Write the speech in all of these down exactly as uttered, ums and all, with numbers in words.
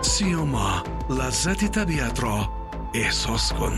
سیاما، لذت طبیعت را احساس کن.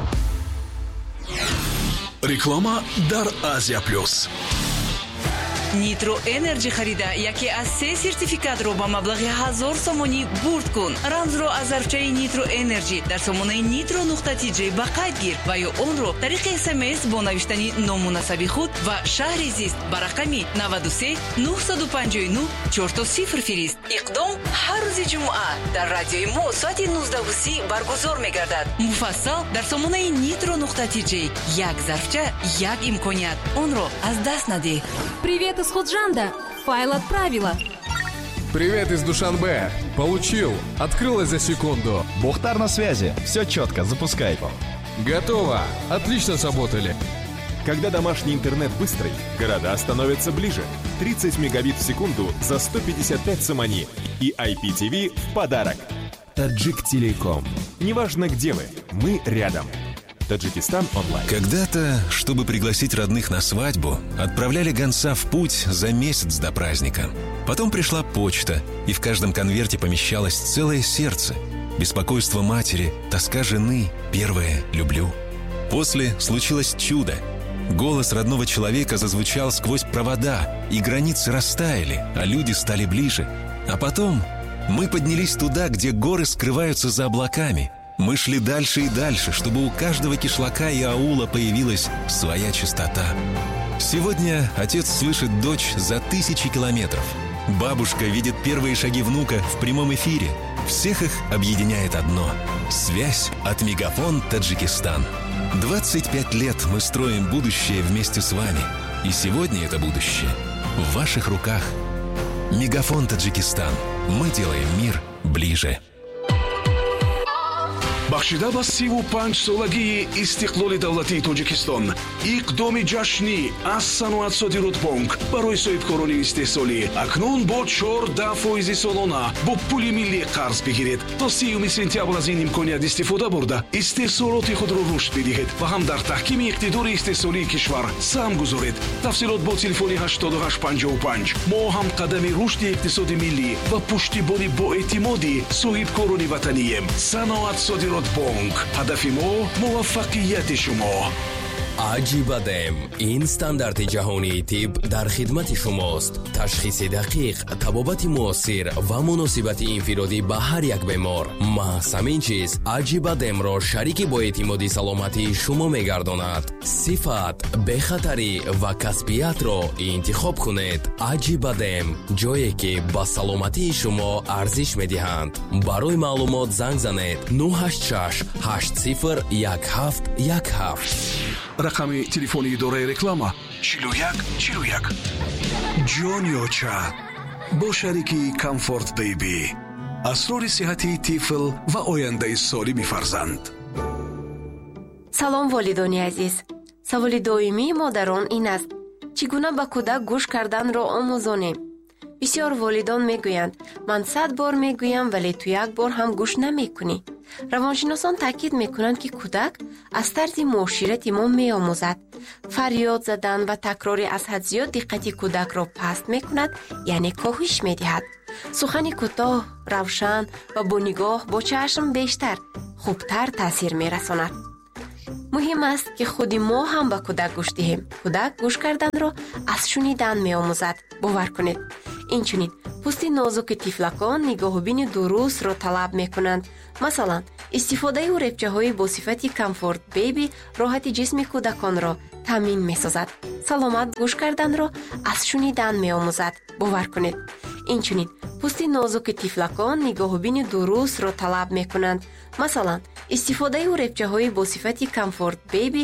реклама дар Азия Плюс. Nitro Energy харида яке аз се сертификатро ба маблағи ҳазор сомонӣ бурд кун. Рамзро аз зарфчаи Nitro Energy дар сомонаи nitro нуқта ти ҷей ба қайд гир ва ё онро тариқи эс эм эс бо навиштани ному насаби худ ва шаҳри зист ба рақами наваду се нуҳсаду панҷоҳу нӯҳ чорто сифр фирист. иқдом ҳар рӯзи ҷумъа дар радиои мо соати нуздаҳу си баргузор мегардад. муфассал дар сомонаи nitro нуқта ти ҷей. як зарфча, як имконият. онро аз даст надеҳ. Привет из Худжанда. Файл отправила. Привет из Душанбе. Получил. Открылось за секунду. Бухтар на связи. Все четко. Запускай. Готово. Отлично сработали. Когда домашний интернет быстрый, города становятся ближе. тридцать мегабит в секунду за сто пятьдесят пять сомани. И ай пи ти ви в подарок. Таджик Телеком. Неважно где вы, мы рядом. Таджикистан онлайн. Когда-то, чтобы пригласить родных на свадьбу, отправляли гонца в путь за месяц до праздника. Потом пришла почта, и в каждом конверте помещалось целое сердце. Беспокойство матери, тоска жены, первое «люблю». После случилось чудо. Голос родного человека зазвучал сквозь провода, и границы растаяли, а люди стали ближе. А потом мы поднялись туда, где горы скрываются за облаками. Мы шли дальше и дальше, чтобы у каждого кишлака и аула появилась своя чистота. Сегодня отец слышит дочь за тысячи километров. Бабушка видит первые шаги внука в прямом эфире. Всех их объединяет одно – связь от Мегафон Таджикистан. двадцать пять лет мы строим будущее вместе с вами. И сегодня это будущее в ваших руках. Мегафон Таджикистан. Мы делаем мир ближе. бахшида ба сиву панҷ солагии истиқлоли давлатии Тоҷикистон, иқдоми ҷашнӣ аз Саноатсодиротбонк барои соҳибкорони истеҳсолӣ акнун бо чордаҳ фоизи солона бо пули миллӣ қарз бигиред. То сеюми сентябр аз ин имконият истифода бурда истеҳсолоти худро рушд бидиҳед ва ҳам дар таҳкими иқтидори истеҳсолии кишвар саҳм гузоред. тафсилот бо телефони ҳаштоду ҳашт панҷоҳу панҷ. мо ҳам қадами рушди иқтисоди миллӣ ва пуштибони боэътимоди соҳибкорони ватанием. Саноатсодиротбонк بانک. هدف ما موفقیت شما. عجیبادم این استاندارد جهانی طب در خدمت شماست. تشخیص دقیق، طبابت موثر و مناسبت انفرادی به هر یک بیمار. محض همین چیز عجیبادم را شریک با اعتماد سلامتی شما می‌گرداند. صفت، بخطری و کسبیت را انتخاب کنید. عجیبادم جایی که با سلامتی شما ارزش می‌دهند. برای معلومات زنگ زنید نه هشت شش هشت صفر یک هفت یک هفت. рақами телефони идораи реклама чилу як чилу як. ҷонёча бо шарики Comfort Baby. асрори сиҳати тифл ва ояндаи солими фарзанд. салом волидони азиз. саволи доимии модарон ин аст: чӣ гуна ба кӯдак гӯш карданро омӯзонем? бисёр волидон мегӯянд: ман сад бор мегӯям, вале ту як бор ҳам гӯш намекунӣ. равоншиносон таъкид мекунанд ки кӯдак аз тарзи муоширати мо меомӯзад. фарёд задан ва такрори аз ҳад зиёд диққати кӯдакро паст мекунад, яъне коҳиш медиҳад. сухани кӯтоҳ, равшан ва бо нигоҳ бо чашм бештар, хубтар таъсир мерасонад. муҳим аст ки худи мо ҳам ба кӯдак гӯш диҳем. кӯдак гӯш карданро аз шунидан меомӯзад. бовар кунед. инчунин пӯсти нозуки тифлакон нигоҳубини дурустро талаб мекунанд. масалан, истифодаи уребчаҳои бо сифати Comfort Baby роҳати ҷисми кӯдаконро таъмин месозад. саломат гӯш карданро аз шунидан меомӯзад. бовар кунед. инчунин пӯсти нозуки тифлакон нигоҳубини дурустро талаб мекунанд. масалан, истифодаи уребчаҳои бо сифати Comfort Baby